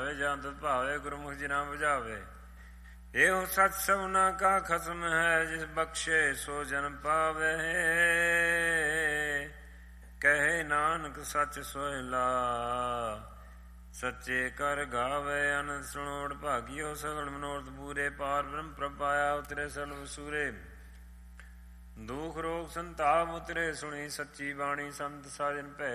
ਜਾਵੇ, ਜਾਂ ਤਤ ਭਾਵੇ ਗੁਰਮੁਖ ਜੀ ਨਾ ਬੁਝਾਵੇ। ਇਹੋ ਸੱਚ ਸਭਨਾ ਕਾ ਖਸਮ ਹੈ, ਜਿਸ ਬਖਸ਼ੇ ਸੋ ਜਨ ਪਾਵੇ। ਕਹੇ ਨਾਨਕ ਸੱਚ ਸੋਹਿਲਾ, ਸੱਚੇ ਕਰ ਗਾਵੇ। ਅਨੰਦ ਸੁਣੋੜ ਭਾਗਿਓ, ਸਗਲ ਮਨੋਰਥ ਪੂਰੇ। ਪਾਰ ਬ੍ਰਹਮ ਪ੍ਰਭ ਪਾਇਆ, ਉਤਰੇ ਸਰਬ ਸੂਰੇ। ਦੁਖ ਰੋਗ ਸੰਤਾਪ ਉਤਰੇ, ਸੁਣੀ ਸੱਚੀ ਬਾਣੀ। ਸੰਤ ਸਾਜਨ ਭੈ